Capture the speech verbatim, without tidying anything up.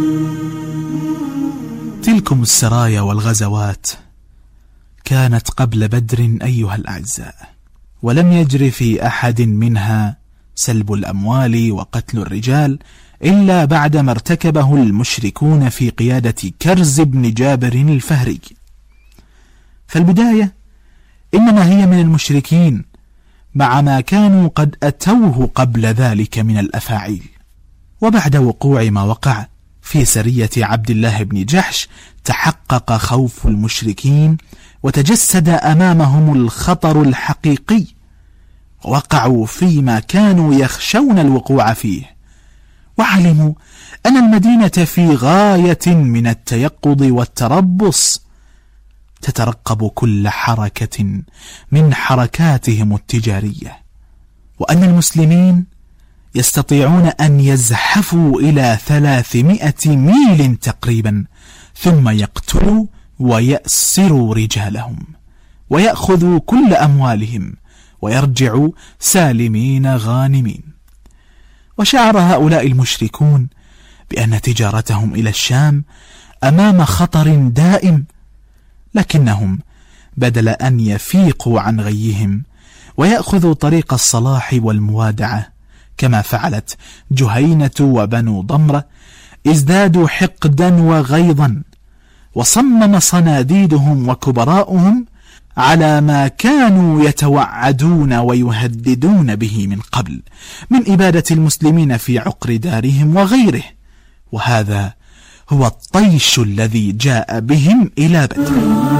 تلكم السرايا والغزوات كانت قبل بدر أيها الأعزاء، ولم يجر في أحد منها سلب الأموال وقتل الرجال إلا بعدما ارتكبه المشركون في قيادة كرز بن جابر الفهري. فالبداية إنما هي من المشركين مع ما كانوا قد أتوه قبل ذلك من الأفاعيل. وبعد وقوع ما وقع في سرية عبد الله بن جحش تحقق خوف المشركين وتجسد أمامهم الخطر الحقيقي، وقعوا فيما كانوا يخشون الوقوع فيه، وعلموا أن المدينة في غاية من التيقظ والتربص، تترقب كل حركة من حركاتهم التجارية، وأن المسلمين يستطيعون أن يزحفوا إلى ثلاثمائة ميل تقريبا، ثم يقتلوا ويأسروا رجالهم ويأخذوا كل أموالهم ويرجعوا سالمين غانمين. وشعر هؤلاء المشركون بأن تجارتهم إلى الشام أمام خطر دائم، لكنهم بدل أن يفيقوا عن غيهم ويأخذوا طريق الصلاح والموادعة كما فعلت جهينة وبنو ضمرة، ازدادوا حقدا وغيظا، وصمم صناديدهم وكبراؤهم على ما كانوا يتوعدون ويهددون به من قبل من إبادة المسلمين في عقر دارهم وغيره. وهذا هو الطيش الذي جاء بهم إلى بدر.